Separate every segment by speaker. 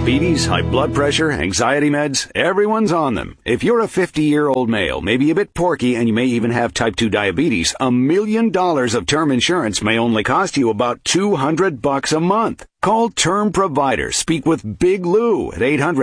Speaker 1: Diabetes, high blood pressure, anxiety meds, everyone's on them. If you're a 50-year-old male, maybe a bit porky, and you may even have type 2 diabetes, $1 million of term insurance may only cost you about $200 a month. Call Term Provider. Speak with Big Lou at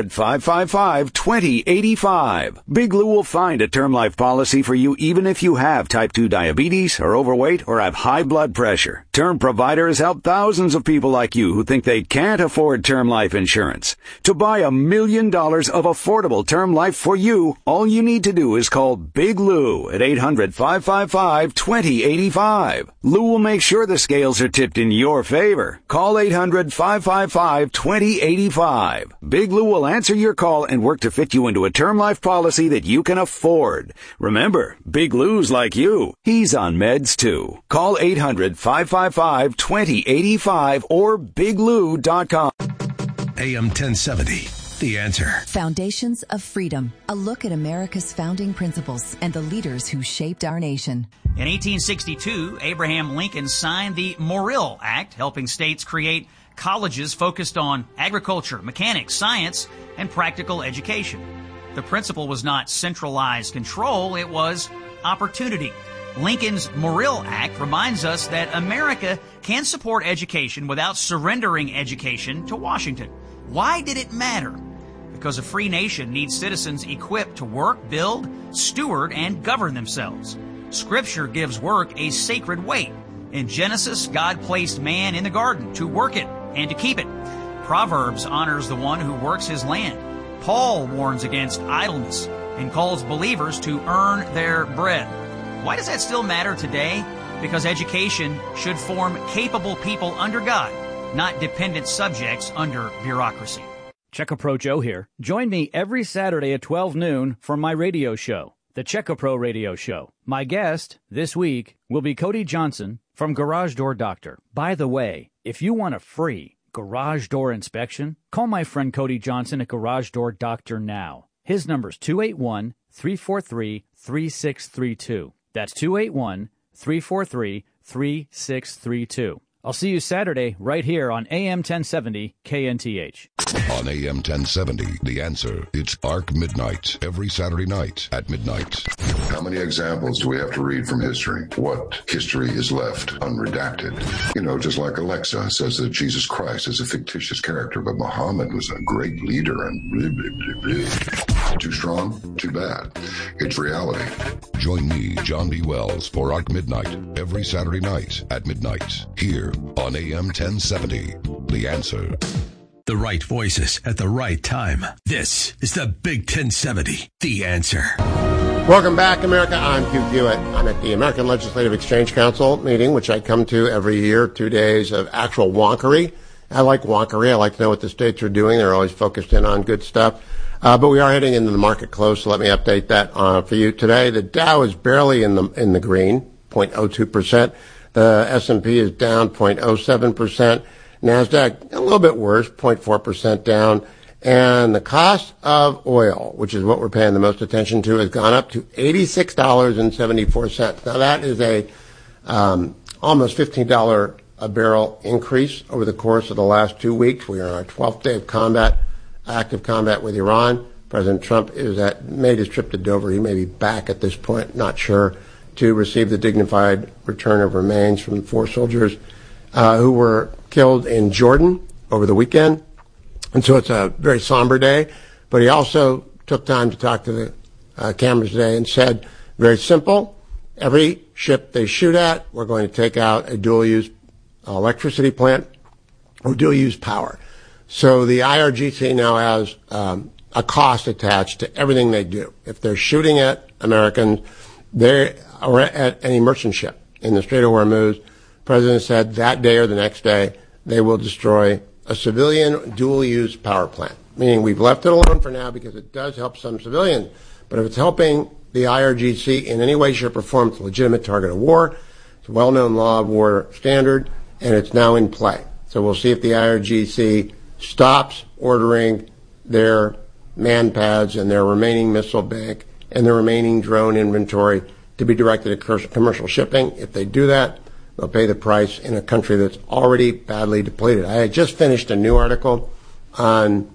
Speaker 1: 800-555-2085. Big Lou will find a term life policy for you even if you have type 2 diabetes, are overweight, or have high blood pressure. Term Provider has helped thousands of people like you who think they can't afford term life insurance. To buy $1 million of affordable term life for you, all you need to do is call Big Lou at 800-555-2085. Lou will make sure the scales are tipped in your favor. Call 800-555-2085. Big Lou will answer your call and work to fit you into a term life policy that you can afford. Remember, Big Lou's like you. He's on meds too. Call 800-555-2085 or biglou.com.
Speaker 2: AM 1070. The Answer.
Speaker 3: Foundations of Freedom. A look at America's founding principles and the leaders who shaped our nation.
Speaker 4: In 1862, Abraham Lincoln signed the Morrill Act, helping states create colleges focused on agriculture, mechanics, science, and practical education. The principle was not centralized control, it was opportunity. Lincoln's Morrill Act reminds us that America can support education without surrendering education to Washington. Why did it matter? Because a free nation needs citizens equipped to work, build, steward, and govern themselves. Scripture gives work a sacred weight. In Genesis, God placed man in the garden to work it and to keep it. Proverbs honors the one who works his land. Paul warns against idleness and calls believers to earn their bread. Why does that still matter today? Because education should form capable people under God, not dependent subjects under bureaucracy.
Speaker 5: Checkapro Joe here. Join me every Saturday at 12 noon for my radio show, the Checkapro Radio Show. My guest this week will be Cody Johnson from Garage Door Doctor. By the way, if you want a free garage door inspection, call my friend Cody Johnson at Garage Door Doctor now. His number's 281-343-3632. That's 281-343-3632. I'll see you Saturday right here on AM 1070 KNTH.
Speaker 2: On AM 1070, The Answer. It's Arc Midnight, every Saturday night at midnight.
Speaker 6: How many examples do we have to read from history? What history is left unredacted? You know, just like Alexa says that Jesus Christ is a fictitious character, but Muhammad was a great leader and blah, blah, blah, blah. Too strong? Too bad. It's reality.
Speaker 2: Join me, John B. Wells, for Arc Midnight, every Saturday night at midnight, here on AM 1070, The Answer.
Speaker 7: The right voices at the right time. This is the Big 1070, The Answer.
Speaker 8: Welcome back, America. I'm Hugh Hewitt. I'm at the American Legislative Exchange Council meeting, which I come to every year, 2 days of actual wonkery. I like wonkery. I like to know what the states are doing. They're always focused in on good stuff. But we are heading into the market close, so let me update that for you today. The Dow is barely in the green, 0.02%. The S&P is down 0.07%. NASDAQ, a little bit worse, 0.4% down. And the cost of oil, which is what we're paying the most attention to, has gone up to $86.74. Now, that is a almost $15 a barrel increase over the course of the last 2 weeks. We are on our 12th day of active combat with Iran. President Trump made his trip to Dover. He may be back at this point, not sure, to receive the dignified return of remains from 4 soldiers who were killed in Jordan over the weekend. And so it's a very somber day. But he also took time to talk to the cameras today and said, very simple, every ship they shoot at, we're going to take out a dual-use electricity plant or dual-use power. So the IRGC now has a cost attached to everything they do. If they're shooting at Americans, or at any merchant ship in the Strait of Hormuz, the president said that day or the next day they will destroy a civilian dual-use power plant, meaning we've left it alone for now because it does help some civilians. But if it's helping the IRGC in any way, shape, or form, it's a legitimate target of war. It's a well-known law of war standard, and it's now in play. So we'll see if the IRGC stops ordering their man pads and their remaining missile bank and their remaining drone inventory to be directed at commercial shipping. If they do that, they'll pay the price in a country that's already badly depleted. I had just finished a new article on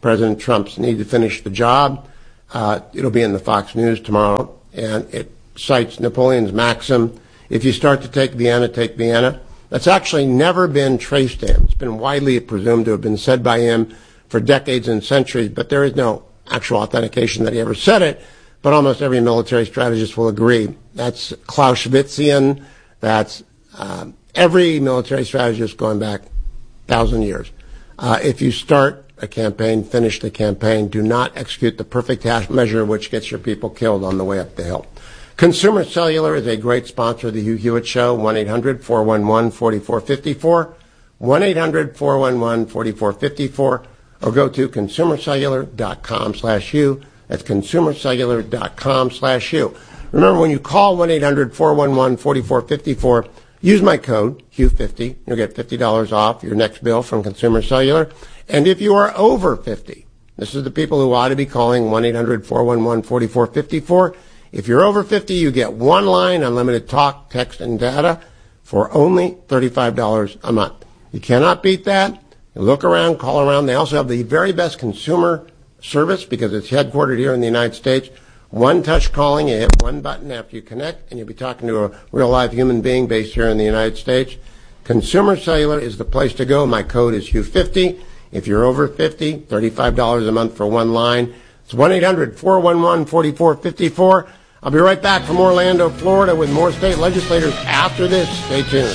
Speaker 8: President Trump's need to finish the job. It'll be in the Fox News tomorrow, and it cites Napoleon's maxim, if you start to take Vienna, take Vienna. That's actually never been traced to him. It's been widely presumed to have been said by him for decades and centuries, but there is no actual authentication that he ever said it. But almost every military strategist will agree. That's Clausewitzian. That's every military strategist going back 1,000 years. If you start a campaign, finish the campaign. Do not execute the perfect half measure, which gets your people killed on the way up the hill. Consumer Cellular is a great sponsor of the Hugh Hewitt Show. 1-800-411-4454. 1-800-411-4454. Or go to consumercellular.com/Hugh. That's consumercellular.com/Hugh. Remember, when you call 1-800-411-4454, use my code, Hugh50. You'll get $50 off your next bill from Consumer Cellular. And if you are over 50, this is the people who ought to be calling 1-800-411-4454. If you're over 50, you get one line, unlimited talk, text, and data for only $35 a month. You cannot beat that. You look around, call around. They also have the very best consumer service because it's headquartered here in the United States. One touch calling, you hit one button after you connect, and you'll be talking to a real live human being based here in the United States. Consumer Cellular is the place to go. My code is Hugh50. If you're over 50, $35 a month for one line. It's 1-800-411-4454. I'll be right back from Orlando, Florida with more state legislators after this. Stay tuned.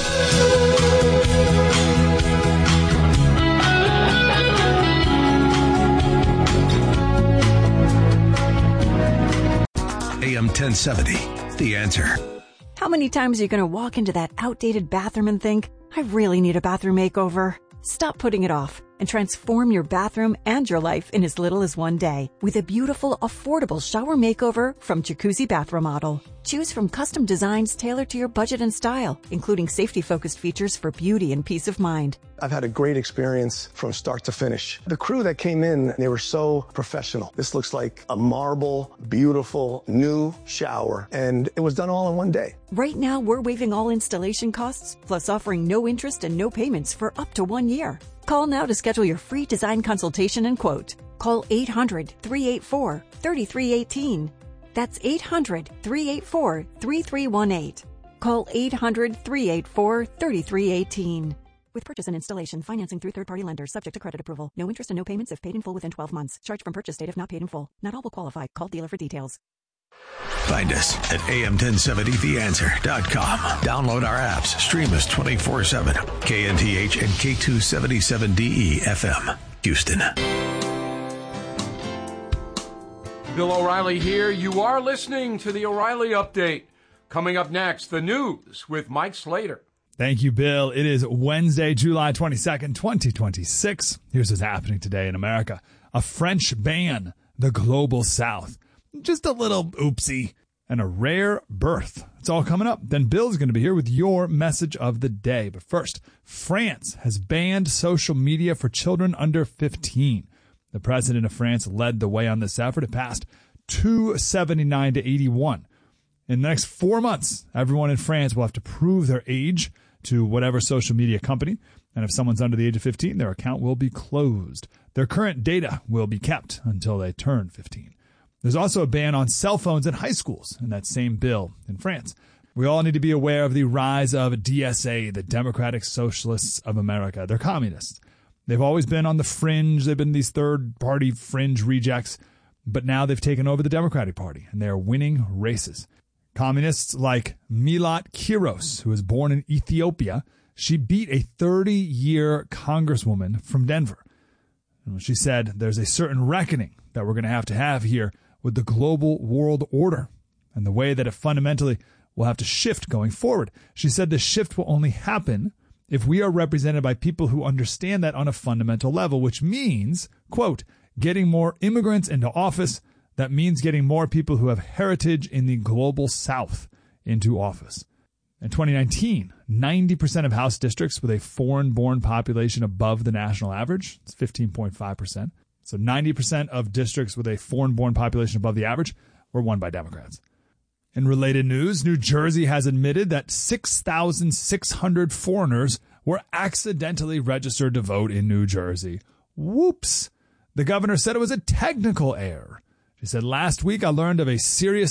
Speaker 7: AM 1070, The Answer.
Speaker 9: How many times are you going to walk into that outdated bathroom and think, I really need a bathroom makeover? Stop putting it off and transform your bathroom and your life in as little as one day with a beautiful, affordable shower makeover from Jacuzzi Bath Remodel. Choose from custom designs tailored to your budget and style, including safety-focused features for beauty and peace of mind.
Speaker 10: I've had a great experience from start to finish. The crew that came in, they were so professional. This looks like a marble, beautiful, new shower, and it was done all in one day.
Speaker 9: Right now, we're waiving all installation costs, plus offering no interest and no payments for up to 1 year. Call now to schedule your free design consultation and quote. Call 800-384-3318. That's 800-384-3318. Call 800-384-3318. With purchase and installation, financing through third-party lenders, subject to credit approval. No interest and no payments if paid in full within 12 months. Charge from purchase date if not paid in full. Not all will qualify. Call dealer for details.
Speaker 7: Find us at am1070theanswer.com. Download our apps. Stream us 24/7. KNTH and K277DE FM, Houston.
Speaker 11: Bill O'Reilly here. You are listening to the O'Reilly Update. Coming up next, the news with Mike Slater.
Speaker 12: Thank you, Bill. It is Wednesday, July 22nd, 2026. Here's what's happening today in America. A French ban, the Global South. Just a little oopsie. And a rare birth. It's all coming up. Then Bill's going to be here with your message of the day. But first, France has banned social media for children under 15. The president of France led the way on this effort. It passed 279 to 81. In the next 4 months, everyone in France will have to prove their age to whatever social media company. And if someone's under the age of 15, their account will be closed. Their current data will be kept until they turn 15. There's also a ban on cell phones in high schools in that same bill in France. We all need to be aware of the rise of DSA, the Democratic Socialists of America. They're communists. They've always been on the fringe. They've been these third-party fringe rejects. But now they've taken over the Democratic Party, and they are winning races. Communists like Milat Kiros, who was born in Ethiopia, she beat a 30-year congresswoman from Denver. And she said, there's a certain reckoning that we're going to have here with the global world order and the way that it fundamentally will have to shift going forward. She said the shift will only happen if we are represented by people who understand that on a fundamental level, which means, quote, getting more immigrants into office. That means getting more people who have heritage in the global South into office. In 2019, 90% of House districts with a foreign-born population above the national average, it's 15.5%. So 90% of districts with a foreign-born population above the average were won by Democrats. In related news, New Jersey has admitted that 6,600 foreigners were accidentally registered to vote in New Jersey. Whoops! The governor said it was a technical error. She said, last week I learned of a serious